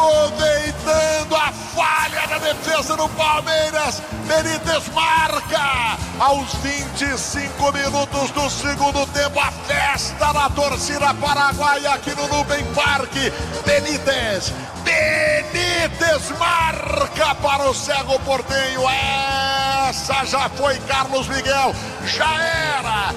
aproveitando a falha da defesa do Palmeiras, Benítez marca aos 25 minutos do segundo tempo. A festa da torcida paraguaia aqui no Nubem Parque. Benítez marca para o Cerro Porteño. Essa já foi Carlos Miguel. Já era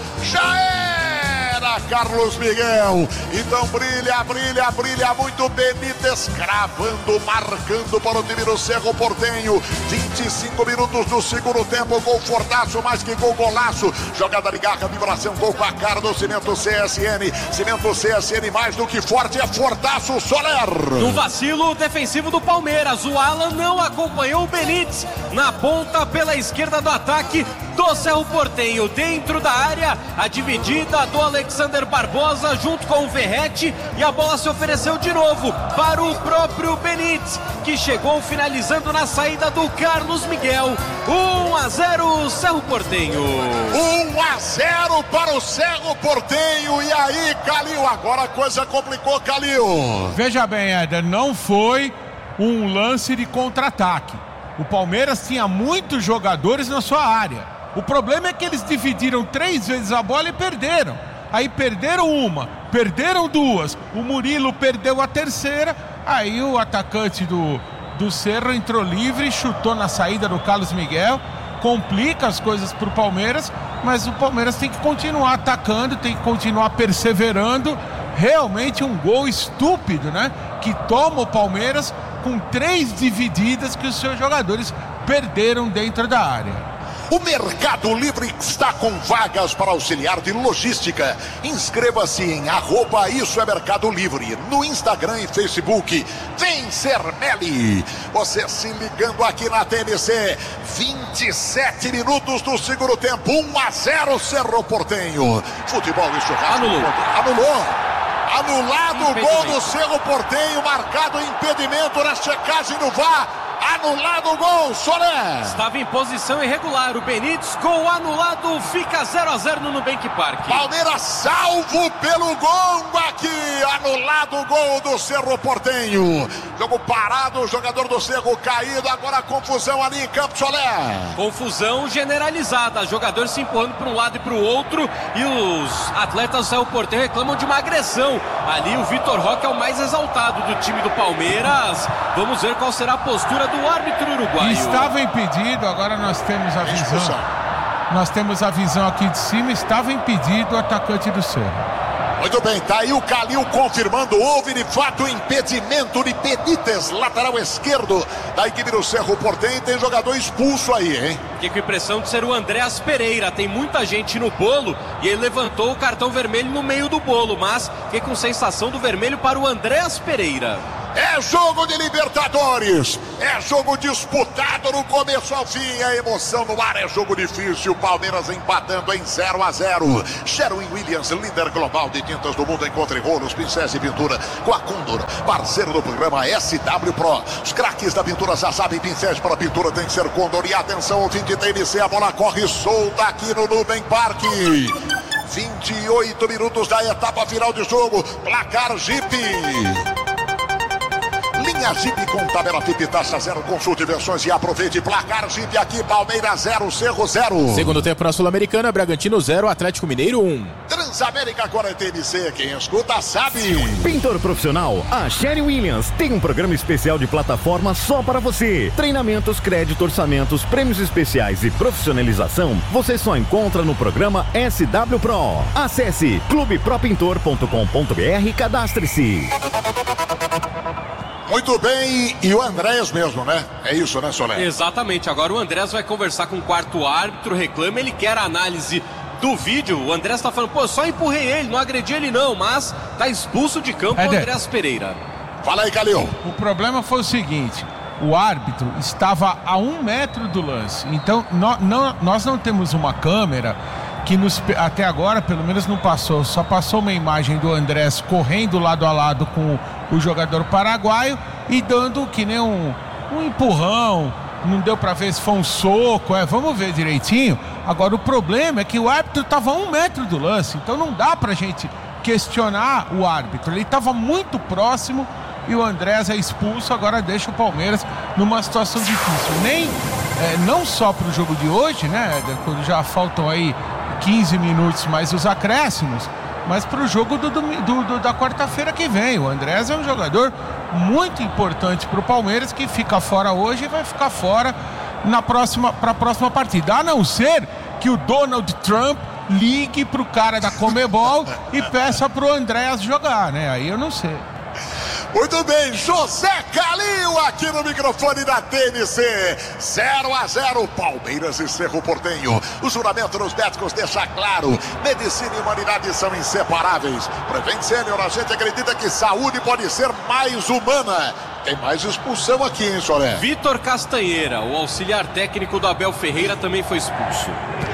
Carlos Miguel. Então brilha muito Benítez, cravando, marcando para o time do Cerro Porteño. 25 minutos do segundo tempo, gol fortaço, mais que gol, golaço. Jogada de garra, vibração, gol com a cara do Cimento CSN. Cimento CSN, mais do que forte, é fortaço. Soler. No vacilo defensivo do Palmeiras, o Alan não acompanhou o Benítez na ponta pela esquerda do ataque do Cerro Porteño. Dentro da área, a dividida do Alexander Barbosa junto com o Verratti, e a bola se ofereceu de novo para o próprio Benítez, que chegou finalizando na saída do Carlos Miguel. 1-0 Cerro Porteño. 1-0 para o Cerro Porteño. E aí, Calil, agora a coisa complicou, Calil. Veja bem, Éder, não foi um lance de contra-ataque. O Palmeiras tinha muitos jogadores na sua área. O problema é que eles dividiram 3 vezes a bola e perderam. Aí perderam uma, perderam 2. O Murilo perdeu a terceira. Aí o atacante do Cerro entrou livre, chutou na saída do Carlos Miguel. Complica as coisas para o Palmeiras, mas o Palmeiras tem que continuar atacando, tem que continuar perseverando. Realmente um gol estúpido, né? Que toma o Palmeiras com 3 divididas que os seus jogadores perderam dentro da área. O Mercado Livre está com vagas para auxiliar de logística. Inscreva-se em @Isso é Mercado Livre no Instagram e Facebook. Vem ser Meli. Você se ligando aqui na TNC. 27 minutos do segundo tempo. 1-0 Cerro Porteño. Futebol e churrasco. Anulado o gol do Cerro Porteño, marcado impedimento na checagem do VAR. Anulado o gol, Soler. Estava em posição irregular o Benítez, gol anulado, fica 0-0 no Nubank Park. Palmeiras salvo pelo gongo aqui, anulado o gol do Cerro Porteño. Jogo parado, o jogador do Cerro caído, agora confusão ali em campo, Soler. Confusão generalizada, jogadores se empurrando para um lado e para o outro, e os atletas do Cerro Porteño reclamam de uma agressão. Ali o Vitor Roque é o mais exaltado do time do Palmeiras. Vamos ver qual será a postura do árbitro uruguaio. Estava impedido, agora nós temos a visão. Nós temos a visão aqui de cima, estava impedido o atacante do Cerro. Muito bem, tá aí o Calil confirmando, houve de fato impedimento de Benítez, lateral esquerdo da equipe do Cerro Porteño. Tem jogador expulso aí, hein? Fiquei com a impressão de ser o Andréas Pereira, tem muita gente no bolo e ele levantou o cartão vermelho no meio do bolo, mas fiquei com sensação do vermelho para o Andréas Pereira. É jogo de Libertadores, é jogo disputado do começo ao fim, a emoção no ar, é jogo difícil. Palmeiras empatando em 0-0. Sherwin Williams, líder global de tintas do mundo, encontre rolos, pincéis e pintura com a Condor, parceiro do programa SW Pro. Os craques da pintura já sabem, pincéis para pintura tem que ser Condor. E atenção, ouvinte TNC, a bola corre solta aqui no Nubank Park. 28 minutos da etapa final de jogo, placar Jeep. Linha Jeep com tabela FIP, taxa 0, consulte versões e aproveite. Placar Jeep aqui, Palmeiras 0, Cerro 0. Segundo tempo na Sul-Americana, Bragantino 0, Atlético Mineiro 1. Transamérica agora é TNC, quem escuta sabe. Pintor profissional, a Sherwin Williams tem um programa especial de plataforma só para você. Treinamentos, crédito, orçamentos, prêmios especiais e profissionalização, você só encontra no programa SW Pro. Acesse clubepropintor.com.br e cadastre-se. Muito bem, e o Andréas mesmo, né? É isso, né, Soler? Exatamente, agora o Andréas vai conversar com o quarto árbitro, reclama, ele quer a análise do vídeo. O Andréas tá falando, pô, só empurrei ele, não agredi ele não, mas tá expulso de campo o Andréas Pereira. Fala aí, Calil. O problema foi o seguinte, o árbitro estava a 1 metro do lance, então nós não temos uma câmera que até agora pelo menos não passou, só passou uma imagem do Andrés correndo lado a lado com o jogador paraguaio e dando que nem um empurrão, não deu pra ver se foi um soco, vamos ver direitinho. Agora o problema é que o árbitro estava a 1 metro do lance, então não dá pra gente questionar o árbitro, ele estava muito próximo e o Andrés é expulso, agora deixa o Palmeiras numa situação difícil. Não só para o jogo de hoje, né, quando já faltam aí 15 minutos mais os acréscimos, mas para o jogo da quarta-feira que vem. O Andrés é um jogador muito importante para o Palmeiras, que fica fora hoje e vai ficar fora para a próxima partida, a não ser que o Donald Trump ligue pro cara da Conmebol e peça pro Andrés jogar, né? Aí eu não sei. Muito bem, José Calil aqui no microfone da TNC. 0-0, Palmeiras e Cerro Porteño. O juramento dos médicos deixa claro: medicina e humanidade são inseparáveis. Prevent Senior, a gente acredita que saúde pode ser mais humana. Tem mais expulsão aqui, hein, Solé? Vitor Castanheira, o auxiliar técnico do Abel Ferreira, também foi expulso.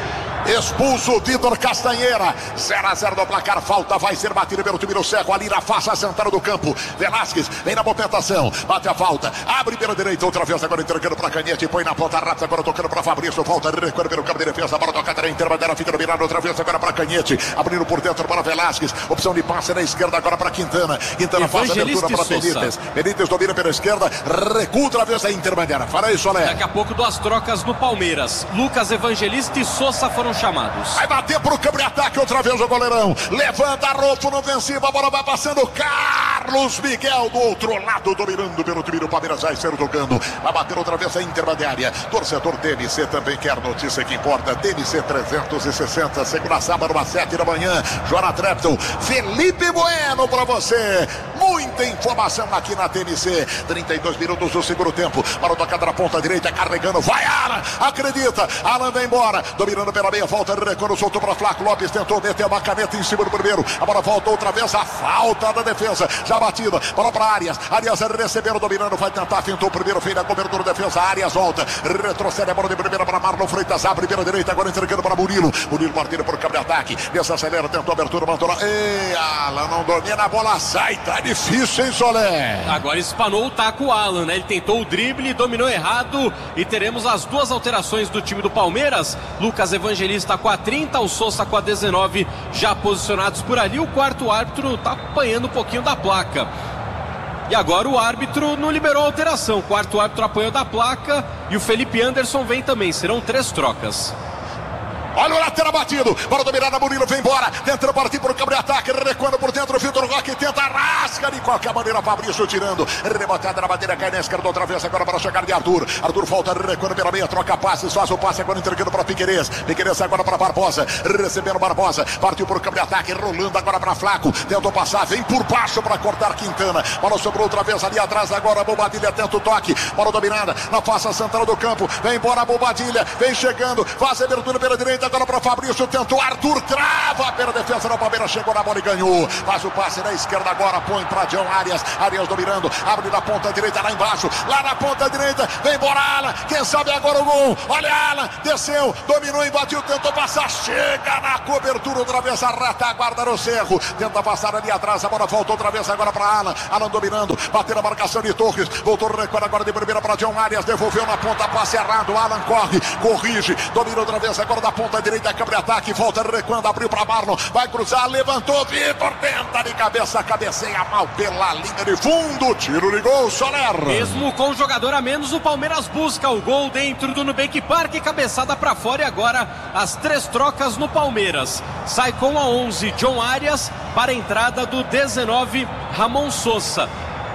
Expulso Vitor Castanheira. 0-0 no placar. Falta vai ser batida pelo time do Cerro ali na faixa central do campo. Velasquez vem na movimentação, bate a falta, abre pela direita outra vez, agora entregando para Canhete, põe na ponta rápida, agora tocando para Fabrício. Falta, recuando pelo campo de defesa, a bola tocada na intermediária, fica no mirado outra vez, agora para Canhete, abrindo por dentro para Velasquez. Opção de passe na esquerda agora para Quintana. Quintana faz a abertura para Benítez. Benítez domina pela esquerda, recua outra vez a intermediária. Fala aí, Solé. Daqui a pouco duas trocas no Palmeiras. Lucas Evangelista e Sousa foram chamados. Vai bater pro câmbio de ataque outra vez o goleirão. Levanta Rolfo no ofensivo, a bola vai passando. Carlos Miguel do outro lado, dominando pelo time do Palmeiras. Vai ser tocando. Vai bater outra vez a intermediária. Torcedor TNC também quer notícia que importa. TNC 360, segunda sábado, às 7 da manhã. Joana Trepton, Felipe Bueno pra você. Muita informação aqui na TNC. 32 minutos do segundo tempo. Para o tocada na ponta direita, carregando. Vai Alan, acredita. Alan vai embora, dominando pela meia, volta, quando soltou para Flaco Lopes, tentou meter uma caneta em cima do primeiro. A bola volta outra vez, a falta da defesa. Já batida, bola para Arias. Arias recebendo, dominando, vai tentar, tentou o primeiro, fez a cobertura da defesa. Arias volta, retrocede a bola de primeira para Marlon Freitas, abre pela direita, agora entregando para Murilo. Murilo partida por cabo de ataque. Desacelera, tentou a abertura, mandou lá. Ei, Alan não domina, a bola sai, tá difícil, hein, Solé? Agora espanou o taco Alan, né? Ele tentou o drible, dominou errado e teremos as duas alterações do time do Palmeiras. Lucas Evangelista com a 30, o Sousa com a 19, já posicionados por ali. O quarto árbitro tá apanhando um pouquinho da placa. E agora o árbitro não liberou a alteração. O quarto árbitro apanhou da placa e o Felipe Anderson vem também. Serão 3 trocas. Olha o lateral batido, bola dominada, Murilo vem embora, tentando partir por campo de ataque, recuando por dentro, o Vitor Roque tenta, rasca de qualquer maneira, Fabrício tirando, rebotada na bandeira, cai na esquerda outra vez, agora para chegar de Arthur volta, recuando pela meia, troca passes, faz o passe, agora entregando para Piquerez agora para Barbosa, recebendo Barbosa, partiu por campo de ataque, rolando agora para Flaco, tentou passar, vem por baixo para cortar Quintana, bola sobrou outra vez ali atrás, agora Bobadilha tenta o toque, bola dominada, na face central do campo, vem embora Bobadilha, vem chegando, faz a abertura pela direita, agora para Fabrício, tentou Arthur, trava pela defesa do Palmeiras, chegou na bola e ganhou, faz o passe na esquerda agora, põe para John Arias dominando, abre na ponta direita lá embaixo, lá na ponta direita, vem embora Alan, quem sabe agora o gol, olha Alan, desceu, dominou, invadiu, tentou passar, chega na cobertura outra vez, a retaguarda no Cerro, tenta passar ali atrás, a bola voltou outra vez agora para Alan dominando, bateu na marcação de Torres, voltou recuando agora de primeira para John Arias, devolveu na ponta, passe errado, Alan corrige, domina outra vez agora da ponta direita, câmbio de ataque, volta recuando, abriu para Marlon, vai cruzar, levantou, Vitor, tenta de cabeça, cabeceia mal pela linha de fundo, tiro de gol, Soler. Mesmo com o jogador a menos, o Palmeiras busca o gol dentro do Nubank Park, cabeçada para fora, e agora as 3 trocas no Palmeiras. Sai com a 11, John Arias, para a entrada do 19, Ramon Sousa.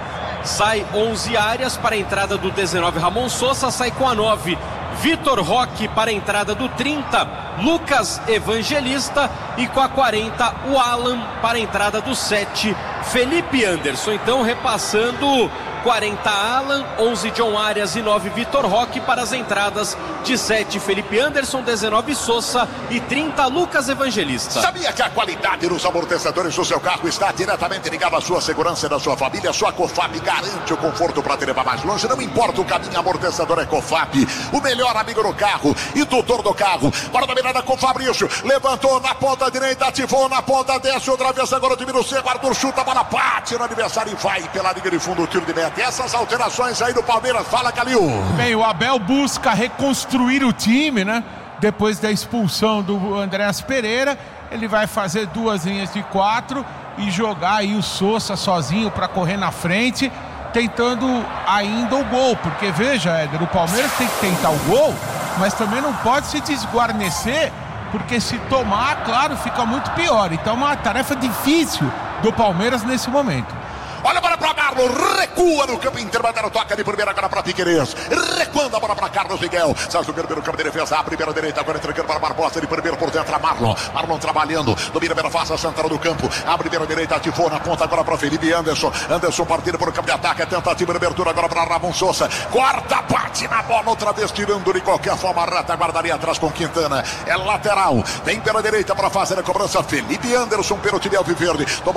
Sai 11 Arias para a entrada do 19, Ramon Sousa, sai com a 9, Vitor Roque para a entrada do 30, Lucas Evangelista, e com a 40 o Alan para a entrada do 7, Felipe Anderson. Então repassando: 40 Alan, 11 John Arias e 9 Vitor Roque para as entradas de 7 Felipe Anderson, 19 Sousa e 30 Lucas Evangelista. Sabia que a qualidade dos amortecedores do seu carro está diretamente ligada à sua segurança e da sua família? Sua Cofap garante o conforto para te levar mais longe. Não importa o caminho, amortecedor é Cofap, o melhor amigo do carro e tutor do carro. Para dominada com Fabrício, levantou na ponta direita, ativou na ponta, desce outra vez, agora diminui o seco, Arthur chuta, a bola bate no adversário e vai pela linha de fundo, o tiro de meta. Essas alterações aí do Palmeiras, fala Calil. Bem, o Abel busca reconstruir o time, né? Depois da expulsão do Andrés Pereira, ele vai fazer 2 linhas de 4 e jogar aí o Sousa sozinho para correr na frente, tentando ainda o gol, porque veja, Éder, o Palmeiras tem que tentar o gol, mas também não pode se desguarnecer, porque se tomar, claro, fica muito pior. Então é uma tarefa difícil do Palmeiras nesse momento. Olha a bola para Marlon, recua no campo intermediário, toca de primeira agora para Piquerez, recuando a bola para Carlos Miguel, sai jogando pelo campo de defesa, a primeira direita, agora entregando para Barbosa, de primeiro por dentro a Marlon trabalhando, domina pela face central do campo, a primeira direita ativou na ponta agora para Felipe Anderson partindo por campo de ataque, a tentativa de abertura agora para Ramon Sousa, corta, bate na bola, outra vez tirando de qualquer forma, reta, guardaria atrás com Quintana, é lateral, vem pela direita para fazer a cobrança, Felipe Anderson, pênalti de Alviverde,